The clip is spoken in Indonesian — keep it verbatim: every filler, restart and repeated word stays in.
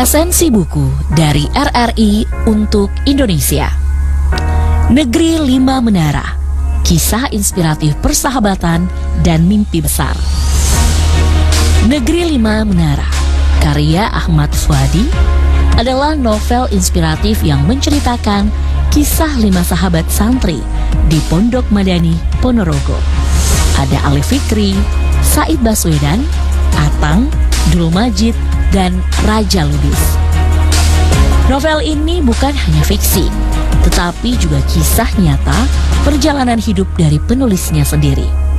Resensi buku dari R R I untuk Indonesia. Negeri Lima Menara, kisah inspiratif persahabatan dan mimpi besar. Negeri Lima Menara, karya Ahmad Fuadi, adalah novel inspiratif yang menceritakan kisah lima sahabat santri di Pondok Madani, Ponorogo. Ada Ali Fikri, Said Baswedan, Atang, Dul Majid, dan Raja Lubis. Novel ini bukan hanya fiksi, tetapi juga kisah nyata perjalanan hidup dari penulisnya sendiri.